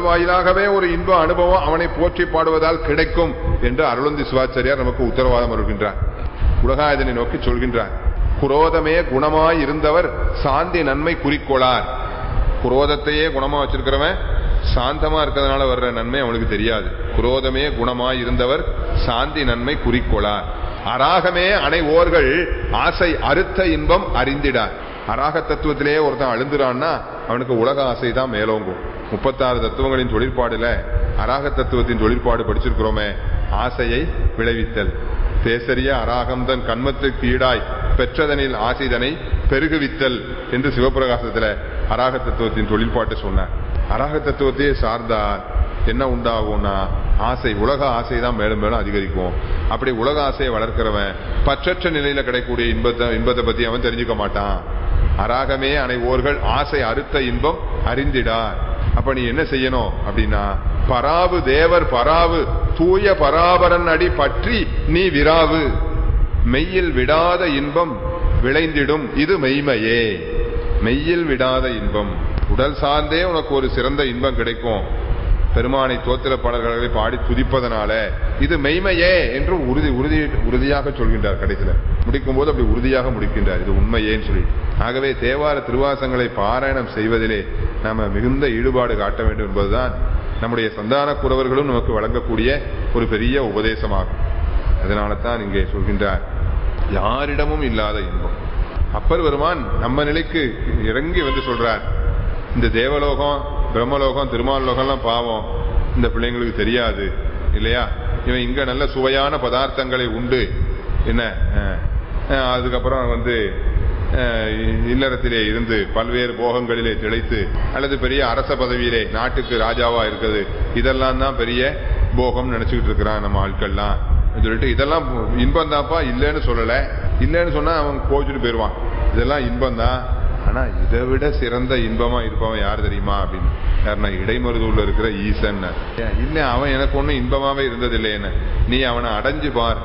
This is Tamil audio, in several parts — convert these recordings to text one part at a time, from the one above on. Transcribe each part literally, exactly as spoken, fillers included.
வாயிலாகவே ஒரு இன்ப அனுபவம் அவனை போற்றி பாடுவதால் கிடைக்கும் என்று அருளந்தி சிவாச்சாரியார் நமக்கு உத்தரவாதம் அருள்கின்றார். உலகாயதனை நோக்கி சொல்கின்றார். குரோதமே குணமாய் இருந்தவர் சாந்தி நன்மை குறிக்கோளார். குரோதத்தையே குணமா வச்சிருக்கிறவன் சாந்தமா இருக்கிறதுனால வர்ற நன்மை அவனுக்கு தெரியாது. குரோதமே குணமாய் இருந்தவர் சாந்தி நன்மை குறிக்கோளார். அராகமே அனை ஓர்கள் ஆசை அறுத்த இன்பம் அறிந்திடார். அராக தத்துவத்திலேயே ஒருத்தன் அழுந்துறான்னா அவனுக்கு உலக ஆசை தான் மேலோங்கும். முப்பத்தாறு தத்துவங்களின் தொழிற்பாடுல அராக தத்துவத்தின் தொழிற்பாடு படிச்சிருக்கிறோமே, ஆசையை விளைவித்தல். தேசரிய அராகம்தன் கண்மத்துக்கு ஈடாய் பெற்றதனில் ஆசைதனை பெருகுவித்தல் என்று சிவபிரகாசத்துல அராக தத்துவத்தின் தொழிற்பாட்டு சொன்னார். அராக தத்துவத்தையே சார்ந்தார் என்ன உண்டாகும்னா ஆசை, உலக ஆசை தான் மேலும் மேலும் அதிகரிக்கும். அப்படி உலக ஆசையை வளர்க்கிறவன் பற்றற்ற நிலையில கிடைக்கக்கூடிய இன்பத்தை இன்பத்தை பத்தி அவன் தெரிஞ்சுக்க மாட்டான். அராகமே அனை ஓர்கள் ஆசை அறுத்த இன்பம் அறிந்திடார். அப்ப நீ என்ன செய்யணும் அப்படின்னா, பராவு தேவர் பராவு தூய பராபரன் அடி பற்றி நீ விராவு. மெய்யில் விடாத இன்பம் விளைந்திடும் இது மெய்மையே. மெய்யில் விடாத இன்பம், உடல் சார்ந்தே உனக்கு ஒரு சிறந்த இன்பம் கிடைக்கும். பெருமானை தோத்திர பாடல்களை பாடி துதிப்பதனால இது மெய்மையே என்று உறுதி உறுதி உறுதியாக சொல்கின்றார். கடைசியில முடிக்கும் போது அப்படி உறுதியாக முடிக்கின்றார், இது உண்மையேன்னு சொல்லி. ஆகவே தேவார திருவாசங்களை பாராயணம் செய்வதிலே நாம மிகுந்த ஈடுபாடு காட்ட வேண்டும் என்பதுதான் நம்முடைய சந்தான குறவர்களும் நமக்கு வழங்கக்கூடிய ஒரு பெரிய உபதேசமாகும். அதனால தான் இங்கே சொல்கின்றார், யாரிடமும் இல்லாத இன்பம். அப்பர் பெருமான் நம்ம நிலைக்கு இறங்கி வந்து சொல்றார், இந்த தேவலோகம் பிரம்மலோகம் திருமால் லோகம்லாம் பாவம் இந்த பிள்ளைங்களுக்கு தெரியாது இல்லையா. இவன் இங்க நல்ல சுவையான பதார்த்தங்களை உண்டு என்ன, அதுக்கப்புறம் வந்து இல்லறத்திலே இருந்து பல்வேறு போகங்களிலே திளைத்து அல்லது பெரிய அரச பதவியிலே நாட்டுக்கு ராஜாவா இருக்குது, இதெல்லாம் தான் பெரிய போகம் நினைச்சுக்கிட்டு இருக்கிறான் நம்ம ஆட்கள்லாம் சொல்லிட்டு. இதெல்லாம் இன்பம் தான்ப்பா, இல்லைன்னு சொல்லல. இல்லைன்னு சொன்னா அவன் கோச்சுட்டு போயிடுவான். இதெல்லாம் இன்பம் தான், ஆனா இதை விட சிறந்த இன்பமா இருப்பவன் யார் தெரியுமா அப்படின்னு. யாருன்னா இடைமருதூர்ல இருக்கிற ஈசன். இல்ல அவன் எனக்கு ஒன்னும் இன்பமாவே இருந்தது இல்லைன்னு. நீ அவனை அடைஞ்சு பார்.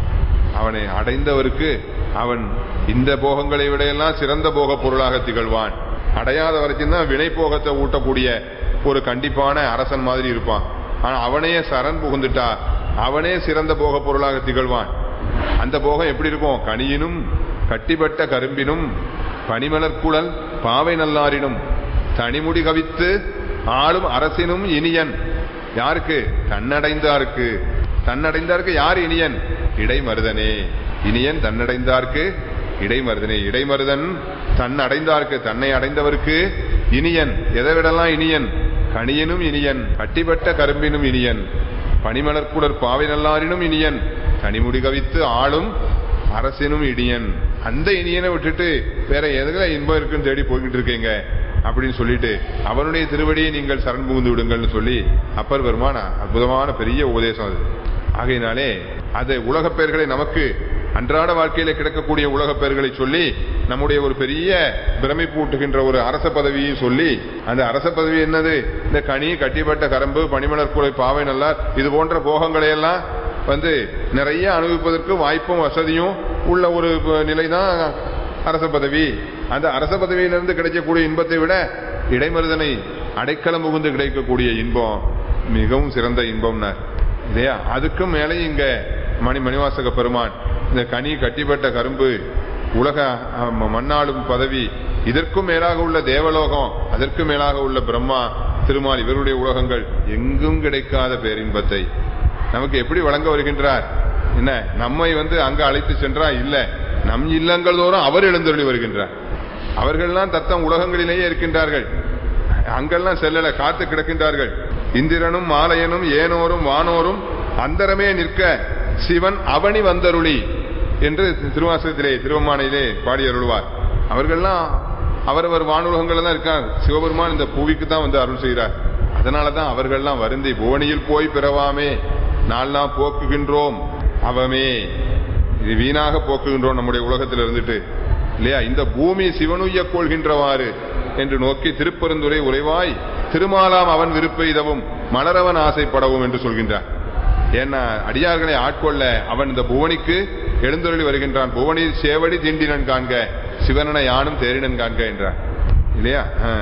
அவனை அடைந்தவருக்கு அவன் இந்த போகங்களை விட எல்லாம் சிறந்த போக பொருளாக திகழ்வான். அடையாத வரைக்கும் தான் வினை போகத்தை ஊட்டக்கூடிய ஒரு கண்டிப்பான அரசன் மாதிரி இருப்பான். ஆனா அவனையே சரண் புகுந்துட்டா அவனே சிறந்த போக பொருளாக திகழ்வான். அந்த போகம் எப்படி இருக்கும்? கனியினும் கட்டிப்பட்ட கரும்பினும் பனிமலர் குழல் பாவை நல்லாரினும் தனிமுடி கவித்து ஆளும் அரசினும் இனியன். யாருக்கு? தன்னடைந்தார்க்கு. தன்னடைந்தார்க்கு யார் இனியன்? இடைமருதனே. இனியன் தன்னடைந்தார்க்கு இடைமருதனே. இடைமருதன் தன் அடைந்தார்க்கு, தன்னை அடைந்தவருக்கு இனியன். எதை விடலாம் இனியன்? கனியனும் இனியன், கட்டிப்பட்ட கரும்பினும் இனியன், பனிமலர்குடர் பாவை நல்லாரினும் இனியன், தனிமுடி கவித்து ஆளும் அரசினும் இனியன். அந்த இனியனை விட்டுட்டு வேற எதுல இன்பம் இருக்குன்னு தேடி போய்கிட்டு இருக்கீங்க அப்படின்னு சொல்லிட்டு அவனுடைய திருவடியை நீங்கள் சரண் புகுந்து விடுங்கள்னு சொல்லி அப்பர் பெருமான அற்புதமான பெரிய உபதேசம் அது. ஆகையினாலே அது உலக பெயர்களை நமக்கு அன்றாட வாழ்க்கையில கிடைக்கக்கூடிய உலக பெயர்களை சொல்லி நம்முடைய ஒரு பெரிய பிரமிப்பு ஊட்டுகின்ற ஒரு அரச பதவியை சொல்லி, அந்த அரச பதவி என்னது? இந்த கனி கட்டிப்பட்ட கரம்பு பனிமலர் குலை பாவை நல்லார் இது போன்ற போகங்களை எல்லாம் வந்து நிறைய அனுபவிப்பதற்கு வாய்ப்பும் வசதியும் உள்ள ஒரு நிலைதான் அரச பதவி. அந்த அரச பதவியிலிருந்து கிடைக்கக்கூடிய இன்பத்தை விட இடைமருதனை அடைக்கலம் புகுந்து கிடைக்கக்கூடிய இன்பம் மிகவும் சிறந்த இன்பம்னா இல்லையா. அதுக்கும் மேலே இங்க மணி மணிவாசக பெருமான் இந்த கனி கட்டிப்பட்ட கரும்பு உலக மண்ணாளும் பதவி, இதற்கும் மேலாக உள்ள தேவலோகம், அதற்கு மேலாக உள்ள பிரம்மா திருமால் இவருடைய உலகங்கள் எங்கும் கிடைக்காத பேரின்பத்தை நமக்கு எப்படி வழங்க வருகின்றார்? என்ன நம்மை வந்து அங்க அழைத்து சென்றா இல்ல, நம் இல்லங்கள் தோறும் அவர் எழுந்தருளி வருகின்றார். அவர்கள்லாம் தத்தம் உலகங்களிலேயே இருக்கின்றார்கள், அங்கெல்லாம் செல்லல, காத்து கிடக்கின்றார்கள். இந்திரனும் மாலையனும் ஏனோரும் வானோரும் அந்தரமே நிற்க சிவன் அவனி வந்தருளி என்று திருவாசகத்திலே திருவம்மானையிலே பாடி அருள்வார். அவர்கள்லாம் அவரவர் வானுலகங்கள் தான் இருக்காங்க. சிவபெருமான் இந்த பூவிக்கு தான் வந்து அருள் செய்கிறார். அதனாலதான் அவர்கள்லாம் வருந்தி புவனியில் போய் பிறவாமே நாள்லாம் போக்குகின்றோம் அவமே, இது வீணாக போக்குகின்றோம் நம்முடைய உலகத்தில் இருந்துட்டு இல்லையா. இந்த பூமி சிவனுய்ய கொள்கின்றவாறு என்று நோக்கி திருப்பெருந்துரை உரைவாய் திருமாலாம் அவன் விருப்பெய்தவும் மலரவன் ஆசைப்படவும் என்று சொல்கின்றார். ஏன்னா அடியார்களை ஆட்கொள்ள அவன் இந்த புவனிக்கு எழுந்தருளி வருகின்றான். புவனில் சேவடி தீண்டினன் காண்க சிவனனை யானும் தேரினன் காண்க என்றார் இல்லையா.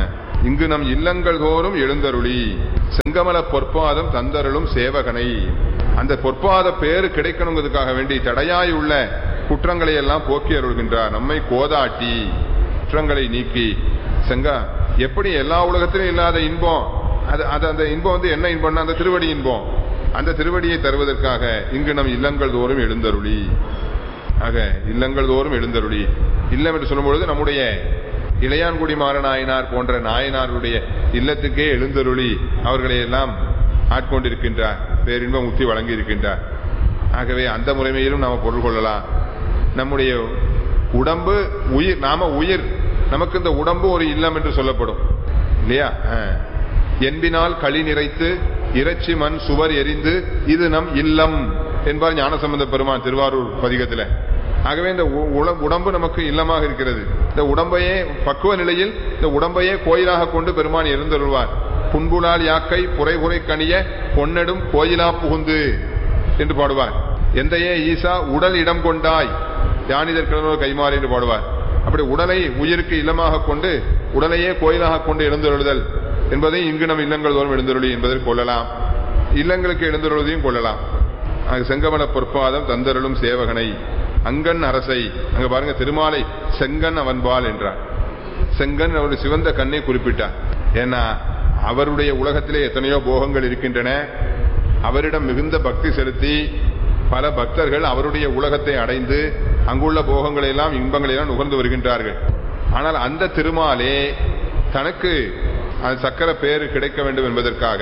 இங்கு நம் இல்லங்கள் தோறும் எழுந்தருளி செங்கமல பொற்பாதம் தந்தருளும் சேவகனை. அந்த பொற்பாத பேரு கிடைக்கணுங்கிறதுக்காக வேண்டி தடையாய் உள்ள குற்றங்களை எல்லாம் போக்கி அருள்கின்றார். நம்மை கோதாட்டி குற்றங்களை நீக்கி செங்க எப்படி எல்லா உலகத்திலும் இல்லாத இன்பம் அது அந்த இன்பம் வந்து என்ன இன்பம்னா அந்த திருவடி இன்பம். அந்த திருவடியை தருவதற்காக இங்கு நம் இல்லங்கள் தோறும் எழுந்தருளி. ஆக இல்லங்கள் தோறும் எழுந்தருளி இல்லம் என்று சொல்லும்பொழுது நம்முடைய இளையான்குடி மாறநாயனார் போன்ற நாயனாருடைய இல்லத்துக்கே எழுந்தருளி அவர்களை எல்லாம் ஆட்கொண்டிருக்கின்றார், பேரின்பம் முத்தி வழங்கி இருக்கின்றார். ஆகவே அந்த முறைமையிலும் நாம பொருள் கொள்ளலாம். நம்முடைய உடம்பு உயிர், நாம உயிர், நமக்கு இந்த உடம்பு ஒரு இல்லம் என்று சொல்லப்படும் இல்லையா? என்பினால் களி நிறைத்து இறைச்சி மண் சுவர் எரிந்து இது நம் இல்லம் என்பார் ஞானசம்பந்த பெருமான் திருவாரூர் பதிகத்தில். ஆகவே இந்த உடம்பு நமக்கு இல்லமாக இருக்கிறது. இந்த உடம்பையே பக்குவ நிலையில் இந்த உடம்பையே கோயிலாக கொண்டு பெருமான் எழுந்தருள்வார். புன்புலால் யாக்கை புரை புரை கனிய பொன்னெடும் கோயிலா புகுந்து என்று பாடுவார். எந்தையே ஈசா உடல் இடம் கொண்டாய் யானிதற்கிழமை கைமாறு என்று பாடுவார். அப்படி உடலை உயிருக்கு இல்லமாக கொண்டு உடலையே கோயிலாக கொண்டு எழுந்தருளுதல் என்பதை இங்கு நம் இல்லங்கள் தோறும் எழுந்தருளி என்பதற்கு கொள்ளலாம். இல்லங்களுக்கு எழுந்தருளுவதையும் கொள்ளலாம். செங்கமல பொற்பாதம் தந்தருளும் சேவகனை அங்கன் அரசை. அங்க பாருங்க, திருமாலை செங்கன் அவன்பால் என்றார். செங்கன் அவருடைய சிவந்த கண்ணை குறிப்பிட்டார். ஏன்னா அவருடைய உலகத்திலே எத்தனையோ போகங்கள் இருக்கின்றன. அவரிடம் மிகுந்த பக்தி செலுத்தி பல பக்தர்கள் அவருடைய உலகத்தை அடைந்து அங்குள்ள போகங்களை எல்லாம் இன்பங்களை எல்லாம் நுகர்ந்து வருகின்றார்கள். ஆனால் அந்த திருமாலே தனக்கு அந்த சக்கர பேரு கிடைக்க வேண்டும் என்பதற்காக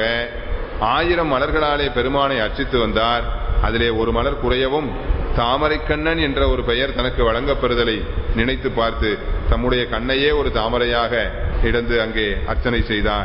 ஆயிரம் மலர்களாலே பெருமானை அர்ச்சித்து வந்தார். அதிலே ஒரு மலர் குறையவும் தாமரை கண்ணன் என்ற ஒரு பெயர் தனக்கு வழங்கப்பெறுதலை நினைத்து பார்த்து தம்முடைய கண்ணையே ஒரு தாமரையாக இடந்து அங்கே அர்ச்சனை செய்தார்.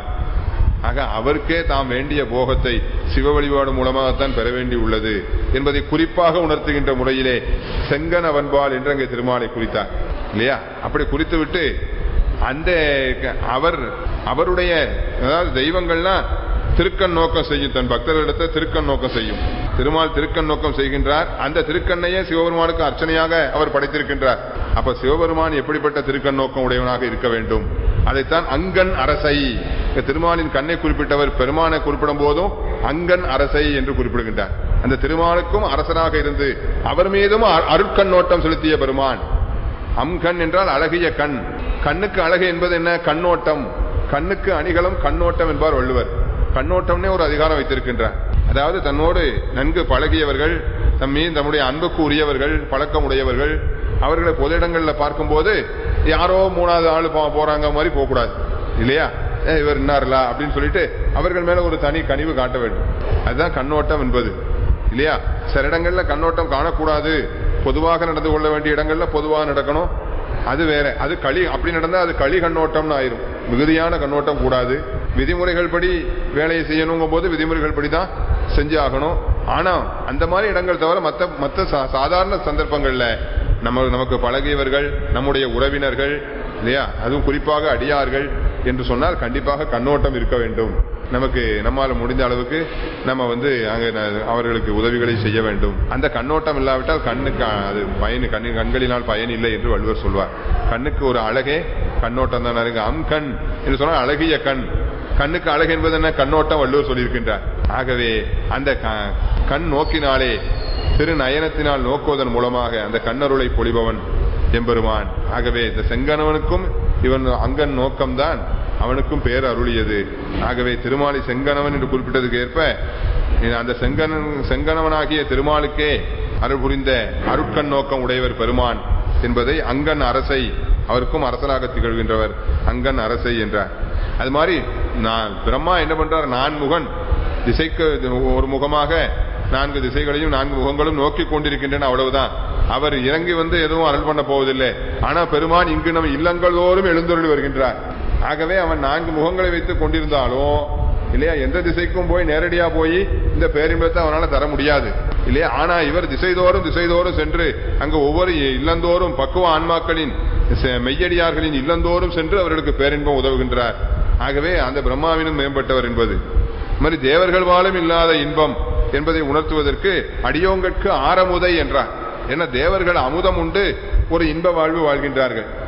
ஆக அவருக்கே தாம் வேண்டிய போகத்தை சிவ வழிபாடு மூலமாகத்தான் பெற வேண்டி உள்ளது என்பதை குறிப்பாக உணர்த்துகின்ற முறையிலே செங்கன் அவன்பால் என்று அங்கே திருமாலை குறித்தார் இல்லையா? அப்படி குறித்து விட்டு அந்த அவர் அவருடைய அதாவது தெய்வங்கள்லாம் திருக்கண் நோக்கம் செய்யும், தன் பக்தர்களிடத்தை திருக்கண் நோக்கம் செய்யும். திருமால் திருக்கண் நோக்கம் செய்கின்றார். அந்த திருக்கண்ணையே சிவபெருமானுக்கு அர்ச்சனையாக அவர் படைத்திருக்கின்றார். அப்ப சிவபெருமான் எப்படிப்பட்ட திருக்கண் நோக்கம் உடையவனாக இருக்க வேண்டும்? அதைத்தான் அங்கன் அரசை. திருமாலின் கண்ணை குறிப்பிட்டவர் பெருமானை குறிப்பிடும் போதும் அங்கன் அரசை என்று குறிப்பிடுகின்றார். அந்த திருமாலுக்கும் அரசனாக இருந்து அவர் மீதும் அருட்கண்ணோட்டம் செலுத்திய பெருமான். அம்கண் என்றால் அழகிய கண். கண்ணுக்கு அழகு என்பது என்ன? கண்ணோட்டம். கண்ணுக்கு அணிகளும் கண்ணோட்டம் என்பார் வள்ளுவர். கண்ணோட்டம்னே ஒரு அதிகாரம் வைத்திருக்கின்றார். அதாவது தன்னோடு நன்கு பழகியவர்கள், தம்மீது தம்முடைய அன்புக்கு உரியவர்கள், பழக்கம் உடையவர்கள், அவர்களை பொது இடங்களில் பார்க்கும் போது யாரோ மூணாவது ஆளு போறாங்க மாதிரி போகக்கூடாது இல்லையா? இவர் இன்னார்லா அப்படின்னு சொல்லிட்டு அவர்கள் மேல ஒரு தனி கனிவு காட்ட வேண்டும். அதுதான் கண்ணோட்டம் என்பது இல்லையா? சில இடங்கள்ல கண்ணோட்டம் காணக்கூடாது. பொதுவாக நடந்து கொள்ள வேண்டிய இடங்கள்ல பொதுவாக நடக்கணும். அது வேற. அது களி அப்படி நடந்தா அது களி கண்ணோட்டம்னு ஆயிரும். மிகுதியான கண்ணோட்டம் கூடாது. விதிமுறைகள் படி வேலையை செய்யணுங்கும் போது விதிமுறைகள் படி தான் செஞ்சு ஆகணும். ஆனா அந்த மாதிரி இடங்கள் தவிர மற்ற மற்ற சாதாரண சந்தர்ப்பங்கள்ல நம்ம நமக்கு பழகியவர்கள், நம்முடைய உறவினர்கள் இல்லையா, அதுவும் குறிப்பாக அடியார்கள் என்று சொன்னால் கண்டிப்பாக கண்ணோட்டம் இருக்க வேண்டும். நமக்கு நம்மால் முடிந்த அளவுக்கு நம்ம வந்து அங்கே அவர்களுக்கு உதவிகளை செய்ய வேண்டும். அந்த கண்ணோட்டம் இல்லாவிட்டால் கண்ணுக்கு அது பயன், கண்ணு கண்களினால் பயன் இல்லை என்று வள்ளுவர் சொல்வார். கண்ணுக்கு ஒரு அழகே கண்ணோட்டம் தான் இருக்கு. அம் கண் என்று சொன்னால் அழகிய கண். கண்ணுக்கு அழகு என்பது என்ன? கண்ணோட்டம் வள்ளுவர் சொல்லியிருக்கின்றார். ஆகவே அந்த கண் நோக்கினாலே, திரு நயனத்தினால் நோக்குவதன் மூலமாக அந்த கண்ணருளை பொழிபவன் எம்பெருமான். ஆகவே இந்த செங்கணவனுக்கும் இவன் அங்கன் நோக்கம்தான் அவனுக்கும் பேர் அருளியது. ஆகவே திருமாலை செங்கணவன் என்று குறிப்பிட்டதுக்கு ஏற்ப அந்த செங்கணன் செங்கணவனாகிய திருமாலுக்கே அருள் புரிந்த அருட்கண் நோக்கம் உடையவர் பெருமான் என்பதை அங்கன் அரசை, அவருக்கும் அரசனாக திகழ்கின்றவர் அங்கன் அரசை என்றார். அது மாதிரி நான் பிரம்மா என்ன பண்றார்? நான்முகன், திசைக்கு ஒரு முகமாக நான்கு திசைகளையும் நான்கு முகங்களும் நோக்கி கொண்டிருக்கின்றன, அவ்வளவுதான். அவர் இறங்கி வந்து எதுவும் அருள் பண்ண போவதில்லை. ஆனா பெருமான் இங்கு நம் இல்லங்கள் தோறும் எழுந்தருளி வருகின்றார். ஆகவே அவன் நான்கு முகங்களை வைத்துக் கொண்டிருந்தாலும் இல்லையா, எந்த திசைக்கும் போய் நேரடியா போய் இந்த பேரின்பத்தை அவனால தர முடியாது இல்லையா. ஆனா இவர் திசைதோறும் திசைதோறும் சென்று அங்கு ஒவ்வொரு இல்லந்தோறும் பக்குவ ஆன்மாக்களின் மெய்யடியார்களின் இல்லந்தோறும் சென்று அவர்களுக்கு பேரின்பம் உதவுகின்றார். ஆகவே அந்த பிரம்மாவினும் மேம்பட்டவர் என்பது மாதிரி தேவர்கள் வாழும் இல்லாத இன்பம் என்பதை உணர்த்துவதற்கு அடியோங்கற்கு ஆரமுதை என்றார். ஏன்னா தேவர்கள் அமுதம் உண்டு ஒரு இன்ப வாழ்வு வாழ்கின்றார்கள்.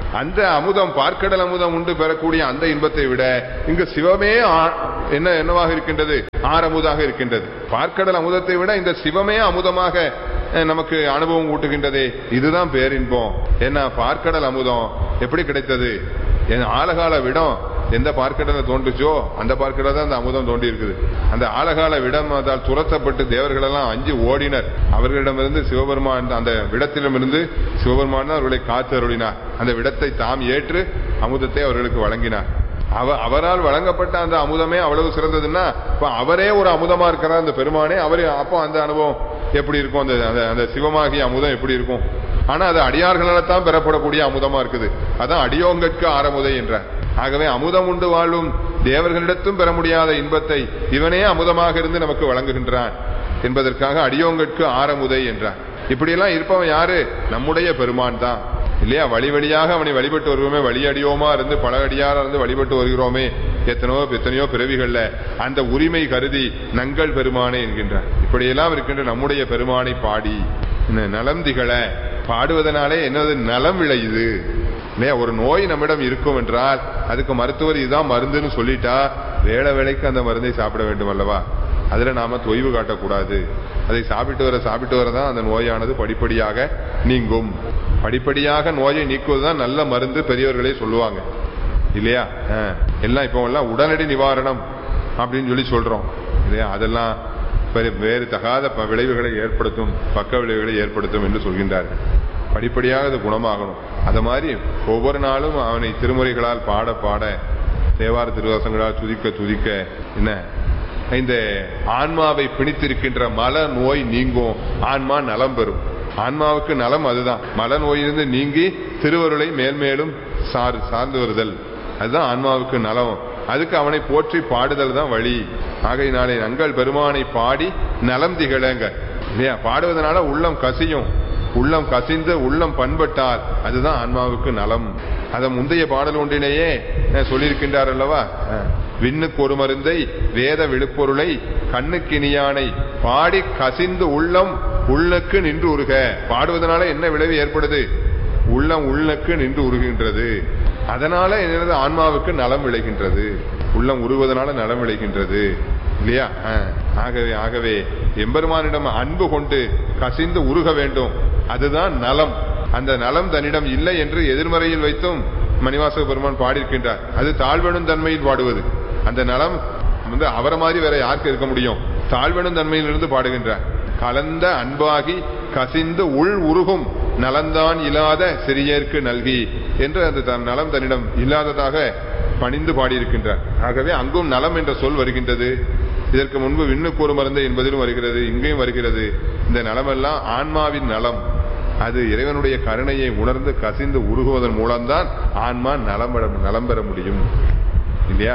அந்த அமுதம் பார்க்கடல் அமுதம் உண்டு பெறக்கூடிய அந்த இன்பத்தை விட இங்கு சிவமே என்ன என்னவாக இருக்கின்றது? ஆரமுதாக இருக்கின்றது. பார்க்கடல் அமுதத்தை விட இந்த சிவமே அமுதமாக நமக்கு அனுபவம் ஊட்டுகின்றதே. இதுதான் பேரின்பம். ஏன்னா பார்க்கடல் அமுதம் எப்படி கிடைத்தது? ஆலகால விடம் எந்த பார்க்கடலை தோன்றுச்சோ அந்த பார்க்கடல் தான் அந்த அமுதம் தோண்டி இருக்குது. அந்த ஆலகால விடம் அதால் துரத்தப்பட்டு தேவர்கள் எல்லாம் அஞ்சு ஓடினர். அவர்களிடமிருந்து சிவபெருமான் அந்த விடத்திடமிருந்து சிவபெருமான் அவர்களை காத்து அருளினார். அந்த விடத்தை தாம் ஏற்று அமுதத்தை அவர்களுக்கு வழங்கினார். அவ அவரால் வழங்கப்பட்ட அந்த அமுதமே அவ்வளவு சிறந்ததுன்னா இப்ப அவரே ஒரு அமுதமா இருக்கிறார் அந்த பெருமானே. அவரே அப்போ அந்த அனுபவம் எப்படி இருக்கும்? அந்த அந்த சிவமாகிய அமுதம் எப்படி இருக்கும்? ஆனா அது அடியார்களால் தான் பெறப்படக்கூடிய அமுதமா இருக்குது. அதான் அடியோங்கற்கு ஆரமுதை என்ற. ஆகவே அமுதம் உண்டு வாழும் தேவர்களிடத்தும் பெற முடியாத இன்பத்தை இவனே அமுதமாக இருந்து நமக்கு வழங்குகின்றான் என்பதற்காக அடியோங்கற்கு ஆரமுதை என்றார். இப்படியெல்லாம் இருப்பவன் யாரு? நம்முடைய பெருமான் தான் இல்லையா? வழி வழியாக அவனை வழிபட்டு வருவோமே, வழியடியோமா இருந்து பல அடியாரா இருந்து வழிபட்டு வருகிறோமே எத்தனையோ எத்தனையோ பிறவிகள்ல அந்த உரிமை கருதி நங்கள் பெருமானே என்கின்றார். இப்படியெல்லாம் இருக்கின்ற நம்முடைய பெருமானை பாடி நலம் திகழ பாடுவதனாலே என்னது நலம் விளையுது இல்லையா? ஒரு நோய் நம்மிடம் இருக்கும் என்றால் அதுக்கு மருத்துவர் இதுதான் மருந்துன்னு சொல்லிட்டா வேளை வேளைக்கு அந்த மருந்தை சாப்பிட வேண்டும் அல்லவா? அதுல நாம தொய்வு காட்டக்கூடாது. அதை சாப்பிட்டு வர சாப்பிட்டு வரதான் அந்த நோயானது படிப்படியாக நீங்கும். படிப்படியாக நோயை நீக்குவதுதான் நல்ல மருந்து, பெரியவர்களே சொல்லுவாங்க இல்லையா? எல்லாம் இப்போ எல்லாம் உடனடி நிவாரணம் அப்படின்னு சொல்லி சொல்றோம் இல்லையா? அதெல்லாம் வேறு தகாத விளைவுகளை ஏற்படுத்தும், பக்க விளைவுகளை ஏற்படுத்தும் என்று சொல்கின்றார்கள். படிப்படியாக அது குணமாகணும். அது மாதிரி ஒவ்வொரு நாளும் அவனை திருமுறைகளால் பாட பாட தேவார திருவாசங்களால் துதிக்க துதிக்க என்ன இந்த ஆன்மாவை பிணித்திருக்கின்ற மல நோய் நீங்கும், ஆன்மா நலம் பெறும். ஆன்மாவுக்கு நலம் அதுதான். மல நோயிலிருந்து நீங்கி திருவருளை மேல்மேலும் சார் சார்ந்து வருதல், அதுதான் ஆன்மாவுக்கு நலம். அதுக்கு அவனை போற்றி பாடுதல் தான் வழி. ஆகையினாலே நங்கள் பெருமானை பாடி நலம் திகழங்க இல்லையா? பாடுவதனால உள்ளம் கசியும். உள்ளம் கசிந்து உள்ளம் பண்பட்டால் அதுதான் ஆன்மாவுக்கு நலம். அதை முந்தைய பாடல் ஒன்றிலேயே சொல்லியிருக்கின்றார் அல்லவா? விண்ணுக்கு ஒரு மருந்தை வேத விழுப்பொருளை கண்ணுக்கினியானை பாடி கசிந்து உள்ளம் உள்ளக்கு நின்று உருக. பாடுவதனால என்ன விளைவு ஏற்படுது? உள்ளம் உள்ளக்கு நின்று உருகின்றது. அதனால என்னது? ஆன்மாவுக்கு நலம் விளைகின்றது. உள்ளம் உருவதனால நலம் விளைகின்றது இல்லையா? ஆகவே ஆகவே எம்பெருமானிடம் அன்பு கொண்டு கசிந்து உருக வேண்டும். அதுதான் நலம். அந்த நலம் தன்னிடம் இல்லை என்று எதிர்மறையில் வைத்தும் மணிவாசக பெருமான் பாடியிருக்கின்றார். அது தாழ்வெனும் தன்மையில் பாடுவது. அந்த நலம் வந்து அவரை மாதிரி வேற யாருக்கு இருக்க முடியும்? தாழ்வெனும் தன்மையிலிருந்து பாடுகின்றார். கலந்த அன்பாகி கசிந்து உள் உருகும் நலந்தான் இல்லாத சிறியேற்கு நல்கி என்று அந்த நலம் தன்னிடம் இல்லாததாக பணிந்து பாடியிருக்கின்றார். ஆகவே அங்கும் நலம் என்ற சொல் வருகின்றது. இதற்கு முன்பு விண்ணுக்கு ஒரு மருந்து என்பதிலும் வருகிறது, இங்கேயும் வருகிறது. இந்த நலமெல்லாம் ஆன்மாவின் நலம். அது இறைவனுடைய கருணையை உணர்ந்து கசிந்து உருகுவதன் மூலம்தான் ஆன்மா நலம் நலம் பெற முடியும் இல்லையா?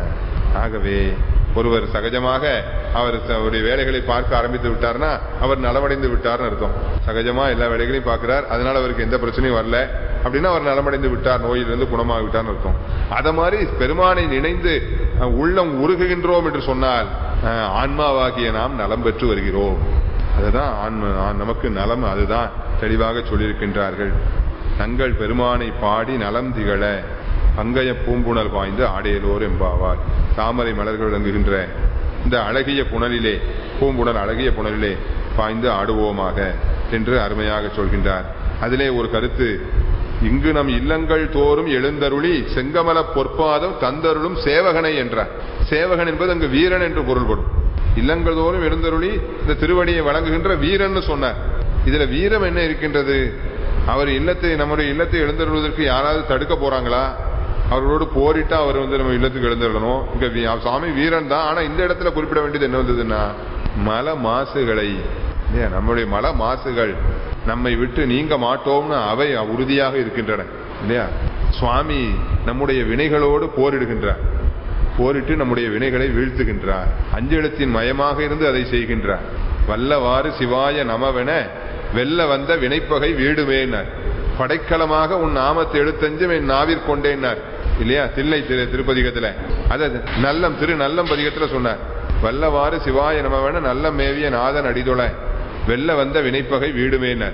ஆகவே ஒருவர் சகஜமாக அவர் அவருடைய வேலைகளை பார்க்க ஆரம்பித்து விட்டார்னா அவர் நலமடைந்து விட்டார்னு அர்த்தம். சகஜமா எல்லா வேலைகளையும் பார்க்கிறார், அதனால அவருக்கு எந்த பிரச்சனையும் வரல அப்படின்னா அவர் நலமடைந்து விட்டார், நோயிலிருந்து குணமாக விட்டார்னு அர்த்தம். அத மாதிரி பெருமானை நினைந்து உள்ளம் உருகுகின்றோம் என்று சொன்னால் ஆன்மாவாகிய நாம் நலம் பெற்று வருகிறோம். அதுதான் ஆன்மா நமக்கு நலம். அதுதான் தெளிவாக சொல்லியிருக்கின்றார்கள். தங்கள் பெருமானை பாடி நலம் திகழ பங்கைய பூம்புணல் பாய்ந்து ஆடையலோர் எம்பாவார். தாமரை மலர்கள் விளங்குகின்ற இந்த அழகிய புனலிலே, பூம்புணல் அழகிய புனலிலே பாய்ந்து ஆடுவோமாக என்று அருமையாக சொல்கின்றார். அதிலே ஒரு கருத்து, இங்கு நம் இல்லங்கள் தோறும் எழுந்தருளி செங்கமல பொற்பாதம் தந்தருளும் சேவகனை என்றார். சேவகன் என்பது அங்கு வீரன் என்று பொருள்படும். இல்லங்கள் தோறும் எழுந்தருளி இந்த திருவடியை வழங்குகின்ற வீரன் சொன்னார். இதுல வீரம் என்ன இருக்கின்றது? அவர் இல்லத்தை நம்முடைய இல்லத்தை எழுந்தருள்வதற்கு யாராவது தடுக்க போறாங்களா? அவர்களோடு போரிட்டா அவர் வந்து நம்ம இல்லத்துக்கு எழுந்திடணும். இங்க சாமி வீரன் தான். ஆனா இந்த இடத்துல குறிப்பிட வேண்டியது என்ன வந்ததுன்னா, மல மாசுகளை, நம்முடைய மல மாசுகள் நம்மை விட்டு நீங்க மாட்டோம்னு அவை உறுதியாக இருக்கின்றன இல்லையா? சுவாமி நம்முடைய வினைகளோடு போரிடுகின்றார். போரிட்டு நம்முடைய வினைகளை வீழ்த்துகின்றார். அஞ்செழுத்தின் மயமாக இருந்து அதை செய்கின்றார். வல்லவாறு சிவாய நமவென வெல்ல வந்த வினைப்பகை வீடுமேனார். படைக்கலமாக உன் நாமத்தை எழுத்தஞ்சு என் நாவிற்கொண்டேன்னார் இல்லையா? தில்லை திரு திருப்பதிகத்துல அத நல்லம் திரு நல்லம் பதிகத்துல சொன்னார். வல்லவாறு சிவாய நமவென நல்ல மேவிய நாதன் அடிதொலை வெல்ல வந்த வினைப்பகை வீடுமேனார்.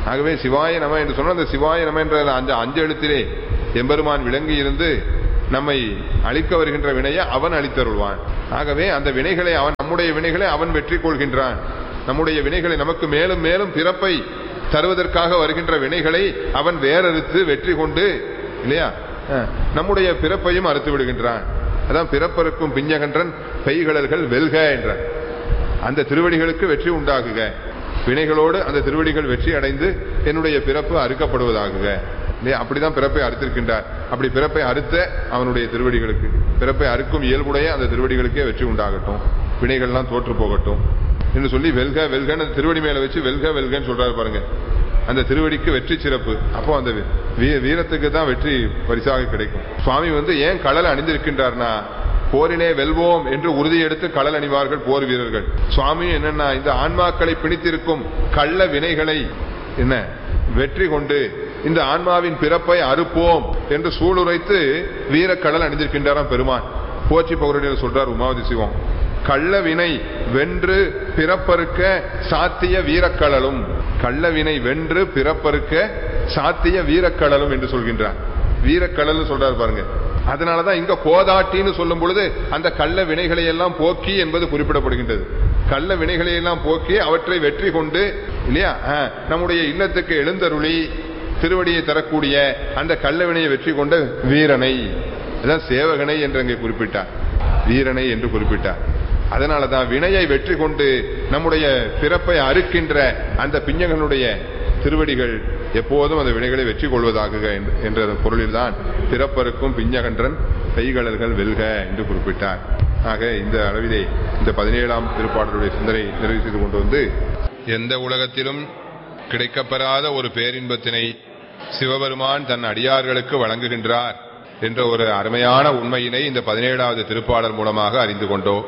ஆகவே சிவாய நம என்று சொன்னால் அந்த சிவாய நம என்ற அந்த அஞ்சு எழுத்திலே எம்பெருமான் விளங்கி இருந்து நம்மை அழிக்க வருகின்ற வினையை அவன் அழித்தருள்வான். ஆகவே அந்த வினைகளை அவன் நம்முடைய வினைகளை அவன் வெற்றி கொள்கின்றான். நம்முடைய வினைகளை நமக்கு மேலும் மேலும் பிறப்பை தருவதற்காக வருகின்ற வினைகளை அவன் வேறறுத்து வெற்றி கொண்டு இல்லையா நம்முடைய பிறப்பையும் அறுத்து விடுகின்றான். அதான் பிறப்பருக்கும் பிஞ்சகன்றன் பெய்கடல்கள் வெல்க என்றான். அந்த திருவடிகளுக்கு வெற்றி உண்டாகுக, வினைகளோடு அந்த திருவடிகள் வெற்றி அடைந்து என்னுடைய பிறப்பு அறுக்கப்படுவதாகுக. அப்படிதான் பிறப்பை அறுத்திருக்கின்றார். அப்படி பிறப்பை அறுத்த அவனுடைய திருவடிகளுக்கு, பிறப்பை அறுக்கும் இயல்புடைய அந்த திருவடிகளுக்கே வெற்றி உண்டாகட்டும், வினைகள்லாம் தோற்று போகட்டும் என்று சொல்லி வெல்க வெல்கன்னு திருவடி மேல வச்சு வெல்க வெல்கன்னு சொல்றாரு பாருங்க. அந்த திருவடிக்கு வெற்றி சிறப்பு. அப்போ அந்த வீரத்துக்கு தான் வெற்றி பரிசாக கிடைக்கும். சுவாமி வந்து ஏன் கடல் அணிந்திருக்கின்றார்னா, போரிலே வெல்வோம் என்று உறுதி எடுத்து கடல் அணிவார்கள் போர் வீரர்கள். சுவாமி என்னன்னா இந்த ஆன்மாக்களை பிணித்திருக்கும் கள்ள வினைகளை என்ன வெற்றி கொண்டு இந்த ஆன்மாவின் பிறப்பை அறுப்போம் என்று சூளுரைத்து வீரக்கடல் அணிந்திருக்கின்றாராம் பெருமான். போற்றி பௌரடியில் சொல்றார் உமாவதி சிவம், கள்ள வினை வென்று பிறப்பறுக்க சாத்திய வீரக்கடலும், கள்ள வினை வென்று பிறப்பறுக்க சாத்திய வீரக்கடலும் என்று சொல்கின்றார். வீரக்கடல் சொல்றாரு பாருங்க. அதனாலதான் இங்க கோதாட்டின்னு சொல்லும் பொழுது அந்த கள்ள வினைகளை எல்லாம் போக்கி என்பது குறிப்பிடப்படுகின்றது. கள்ள வினைகளை எல்லாம் போக்கி அவற்றை வெற்றி கொண்டு இல்லையா நம்முடைய இல்லத்துக்கு எழுந்தருளி திருவடியை தரக்கூடிய அந்த கள்ள வினையை வெற்றி கொண்ட வீரனை, அதான் சேவகனை என்று அங்கே குறிப்பிட்டார், வீரனை என்று குறிப்பிட்டார். அதனாலதான் வினையை வெற்றி கொண்டு நம்முடைய பிறப்பை அறுக்கின்ற அந்த பிஞ்சகனுடைய திருவடிகள் எப்போதும் அந்த வினைகளை வெற்றி கொள்வதாக என்ற பொருளில் தான் பிறப்பருக்கும் பிஞ்சகன்றன் கைகடல்கள் வெல்க என்று குறிப்பிட்டார். ஆக இந்த அளவிலே இந்த பதினேழாம் திருப்பாடலுடைய சிந்தனை நிறைவு செய்து கொண்டு வந்து, எந்த உலகத்திலும் கிடைக்கப்பெறாத ஒரு பேரின்பத்தினை சிவபெருமான் தன் அடியார்களுக்கு வழங்குகின்றார் என்ற ஒரு அருமையான உண்மையினை இந்த பதினேழாவது திருப்பாடல் மூலமாக அறிந்து கொண்டோம்.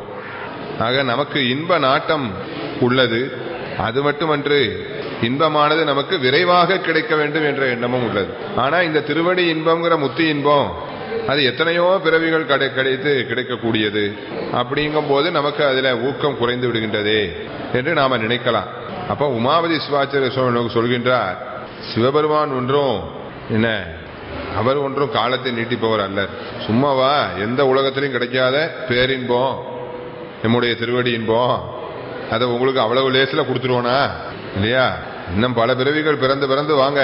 ஆக நமக்கு இன்ப நாட்டம் உள்ளது. அது மட்டுமன்று, இன்பமானது நமக்கு விரைவாக கிடைக்க வேண்டும் என்ற எண்ணமும் உள்ளது. ஆனா இந்த திருவடி இன்பம்ங்கிற முத்தி இன்பம் அது எத்தனையோ பிறவிகள் கடை கிடைத்து கிடைக்கக்கூடியது. அப்படிங்கும் போது நமக்கு அதுல ஊக்கம் குறைந்து விடுகின்றதே என்று நாம நினைக்கலாம். அப்ப உமாவதி சிவாச்சாரிய சுவாமி சொல்கின்றார், சிவபெருமான் ஒன்றும் என்ன அவர் ஒன்றும் காலத்தை நீட்டிப்பவர் அல்ல. சும்மாவா எந்த உலகத்திலும் கிடைக்காத பேரின்பம் நம்முடைய திருவடி இன்பம் அதை உங்களுக்கு அவ்வளவு லேசில கொடுத்துருவோனா இல்லையா? இன்னும் பல பிறவிகள் பிறந்து பிறந்து வாங்க,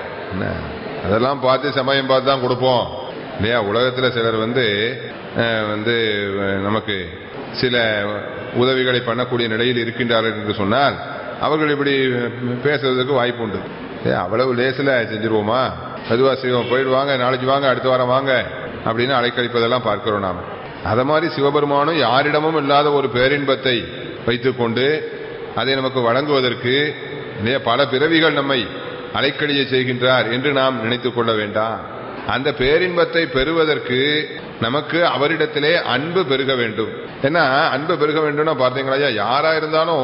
அதெல்லாம் பார்த்து சமயம் பார்த்து தான் கொடுப்போம் இல்லையா? உலகத்துல சிலர் வந்து வந்து நமக்கு சில உதவிகளை பண்ணக்கூடிய நிலையில் இருக்கின்றார்கள் என்று சொன்னால் அவர்கள் இப்படி பேசுறதுக்கு வாய்ப்பு உண்டு. அவ்வளவு லேசில செஞ்சிருவோமா, அதுவா செய்வோம், போயிடுவாங்க, நாளைக்கு வாங்க, அடுத்த வாரம் வாங்க அப்படின்னு அலைக்கழிப்பதெல்லாம் பார்க்கிறோம் நாம். அத மாதிரி சிவபெருமானும் யாரிடமும் இல்லாத ஒரு பேரின்பத்தை வைத்துக் கொண்டு அதை நமக்கு வழங்குவதற்கு பல பிறவிகள் நம்மை அலைக்கழிய செய்கின்றார் என்று நாம் நினைத்துக் கொள்ள வேண்டாம். அந்த பேரின்பத்தை பெறுவதற்கு நமக்கு அவரிடத்திலே அன்பு பெருக வேண்டும். ஏன்னா அன்பு பெருக வேண்டும்னா பார்த்தீங்களா, யாரா இருந்தாலும்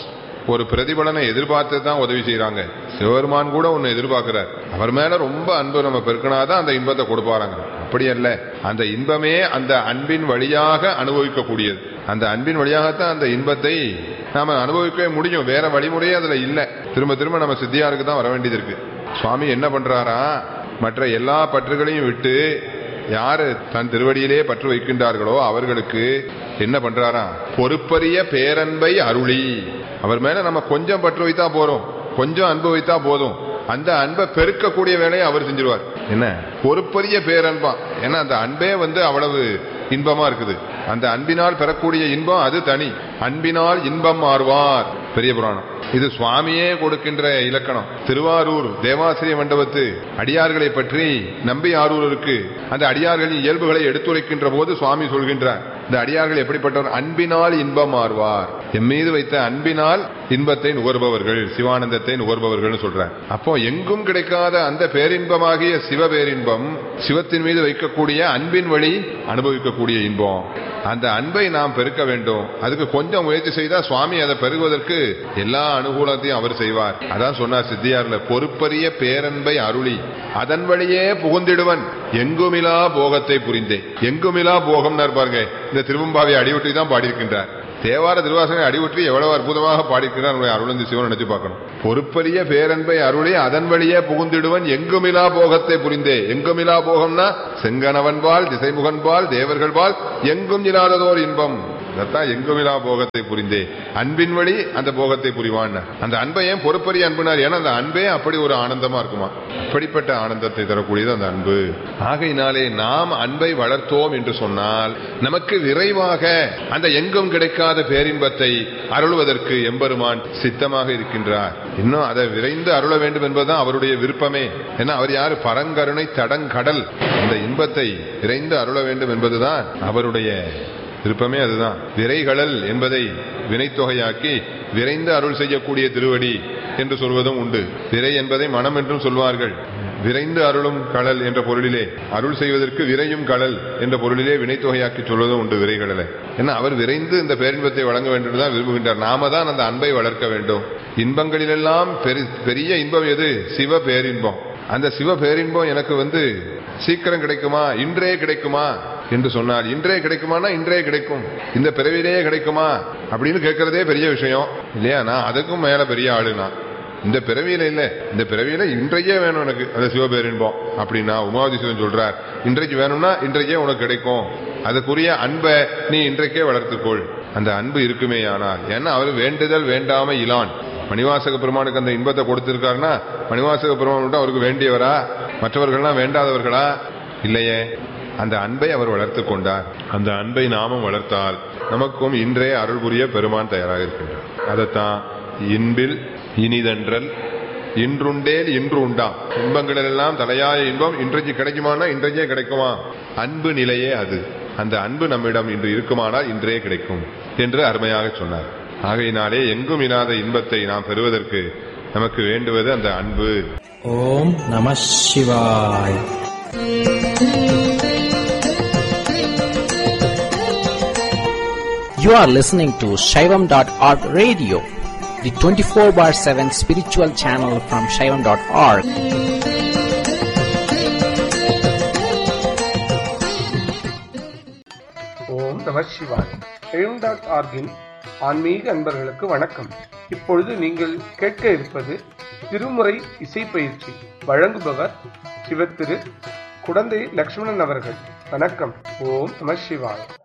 ஒரு பிரதிபலனை எதிர்பார்த்து தான் உதவி செய்யறாங்க. சிவபெருமான் கூட ஒன்னு எதிர்பார்க்கிறார். அவர் மேல ரொம்ப அன்பு நம்ம பெருக்கினாதான் அந்த இன்பத்தை கொடுப்பாராங்க. அப்படி அல்ல, அந்த இன்பமே அந்த அன்பின் வழியாக அனுபவிக்கக்கூடியது. அந்த அன்பின் வழியாகத்தான் அந்த இன்பத்தை நாம அனுபவிக்கவே முடியும். வேற வழிமுறையே அதுல இல்ல. திரும்ப திரும்ப நம்ம சித்தியாருக்கு தான் வர வேண்டியது இருக்கு. சுவாமி என்ன பண்றாரா, மற்ற எல்லா பற்றுகளையும் விட்டு யாரு தன் திருவடியிலே பற்று வைக்கின்றார்களோ அவர்களுக்கு என்ன பண்றாரா, பொறுப்பரிய பேரன்பை அருளி. அவர் மேல நம்ம கொஞ்சம் பற்று வைத்தா போறோம், கொஞ்சம் அன்பு வைத்தா போதும், அந்த அன்பை பெருக்கக்கூடிய வேலையை அவர் செஞ்சிருவார். என்ன பொறுப்பரிய பேரன்பா, ஏன்னா அந்த அன்பே வந்து அவ்வளவு இன்பமா இருக்குது. அந்த அன்பினால் பெறக்கூடிய இன்பம் அது தனி. அன்பினால் இன்பம் ஆர்வார், பெரிய புராணம். இது சுவாமியே கொடுக்கின்ற இலக்கணம். திருவாரூர் தேவாசிரிய மண்டபத்து அடியார்களை பற்றி நம்பி ஆரூருக்கு அந்த அடியார்களின் இயல்புகளை எடுத்துரைக்கின்ற போது சுவாமி சொல்கின்றார், இந்த அடியார்கள் எப்படிப்பட்டவர், அன்பினால் இன்பம் ஆர்வார். எம் மீது வைத்த அன்பினால் இன்பத்தை நுகர்பவர்கள், சிவானந்தத்தை நுகர்பவர்கள் சொல்றார். அப்போ எங்கும் கிடைக்காத அந்த பேரின்பமாகிய சிவ பேரின்பம், சிவத்தின் மீது வைக்கக்கூடிய அன்பின் வழி அனுபவிக்கக்கூடிய இன்பம். அந்த அன்பை நாம் பெருக்க வேண்டும். அதுக்கு கொஞ்சம் முயற்சி செய்தா சுவாமி அதை பெருகுவதற்கு எல்லா அனுகூலத்தையும் அவர் செய்வார். அதான் சொன்னார் சித்தியார்ல, பொறுப்பரிய பேரன்பை அருளி அதன் வழியே புகுந்திடுவன் எங்குமிலா போகத்தை புரிந்தே. எங்குமிலா போகம் பாருங்க, இந்த திருவம்பாவை அடிவிட்டு தான் பாடியிருக்கின்றார். தேவார திருவாசனை அடிவுற்றி எவ்வளவு அற்புதமாக பாடிக்கிறார் நம்முடைய அருளந்தி சிவன் நினைச்சு பார்க்கணும். பொறுப்பரிய பேரன்பை அருளி அதன் வழியே புகுந்திடுவன் எங்குமிலா போகத்தை புரிந்தே. எங்குமிலா போகம்னா செங்கனவன்பால் திசைமுகன்பால் தேவர்கள்பால் எங்கும் இல்லாததோர் இன்பம். அதான் எங்குமிலா போகத்தை புரிந்தே, அன்பின் வழி அந்த போகத்தை புரிவான். அந்த அன்பை ஏன் பொறுப்பரிய அன்புனார்? ஏன்னா அந்த அன்பே அப்படி ஒரு ஆனந்தமா இருக்குமா, அப்படிப்பட்ட ஆனந்தத்தை தரக்கூடியது அந்த அன்பு. ஆகையினாலே நாம் அன்பை வளர்த்தோம் என்று சொன்னால் நமக்கு விரைவாக அந்த எங்கும் கிடைக்காத பேரின்பத்தை அருள்வதற்கு எம்பெருமான் சித்தமாக இருக்கின்றார். இன்னும் அதை விரைந்து அருள வேண்டும் என்பதுதான் அவருடைய விருப்பமே. ஏன்னா அவர் யாரு? பரங்கருணை தடங்கடல். அந்த இன்பத்தை விரைந்து அருள வேண்டும் என்பதுதான் அவருடைய விருப்பமே. அதுதான் விரைகடல் என்பதை வினைத்தொகையாக்கி விரைந்து அருள் செய்யக்கூடிய திருவடி என்று சொல்வதும் உண்டு. விரை என்பதை மனம் என்றும் சொல்வார்கள். விரைந்து அருளும் கடல் என்ற பொருளிலே, அருள் செய்வதற்கு விரையும் கடல் என்ற பொருளிலே வினைத்தொகையாக்கி சொல்வதும் உண்டு விரைகடலை. ஏன்னா அவர் விரைந்து இந்த பேரின்பத்தை வழங்க வேண்டும் தான் விரும்புகின்றார். நாம தான் அந்த அன்பை வளர்க்க வேண்டும். இன்பங்களிலெல்லாம் பெரிய இன்பம் எது? சிவ பேரின்பம். அந்த சிவ பேரின்பம் எனக்கு வந்து சீக்கிரம் கிடைக்குமா, இன்றே கிடைக்குமா என்று சொன்னார். இன்றே கிடைக்குமானா இன்றே கிடைக்கும், இந்த பிறவிலேயே கிடைக்குமா அப்படின்னு கேட்கறதே பெரிய விஷயம் இல்லையா? நான் அதுக்கும் மேல பெரிய ஆளுனா இந்த பிறவியில இல்ல, இந்த பிறவியில இன்றைக்கே வேணும் எனக்கு அந்த சிவபேரின்பம் அப்படின்னா உமாவதி சிவன் சொல்றார். இன்றைக்கு வேணும்னா இன்றைக்கே உனக்கு கிடைக்கும். அதுக்குரிய அன்பை நீ இன்றைக்கே வளர்த்துக்கொள். அந்த அன்பு இருக்குமே ஆனால். ஏன்னா அவர் வேண்டுதல் வேண்டாம இலான். மணிவாசக பெருமானுக்கு அந்த இன்பத்தை கொடுத்திருக்காருன்னா மணிவாசக பெருமான் அவருக்கு வேண்டியவரா, மற்றவர்கள்லாம் வேண்டாதவர்களா? இல்லையே. அந்த அன்பை அவர் வளர்த்து கொண்டார். அந்த அன்பை நாமும் வளர்த்தால் நமக்கும் இன்றே அருள் புரிய பெருமான் தயாராக இருக்கின்றார். அதைத்தான் இன்பில் இனிதன்றல் இன்றுண்டேல் இன்று உண்டாம். இன்பங்கள் எல்லாம் தலையாய இன்பம் இன்றைக்கு கிடைக்குமானா இன்றைக்கே கிடைக்குமா? அன்பு நிலையே அது. அந்த அன்பு நம்மிடம் இன்று இருக்குமானால் இன்றே கிடைக்கும் என்று அருமையாக சொன்னார். ஆகையினாலே எங்கும் இல்லாத இன்பத்தை நாம் பெறுவதற்கு நமக்கு வேண்டுவது அந்த அன்பு. ஓம் நம சிவாய். You are listening to Shaivam dot org radio, the twenty-four bar seven spiritual channel from Shaivam dot org. ஓம் நம சிவாய். ஷைவம் டாட் ஆர்கின் ஆன்மீக அன்பர்களுக்கு வணக்கம். இப்பொழுது நீங்கள் கேட்க இருப்பது திருமுறை இசை பயிற்சி. வழங்குபவர் சிவத்திரு குடந்தை லட்சுமணன் அவர்கள். வணக்கம். ஓம் நம சிவாய்.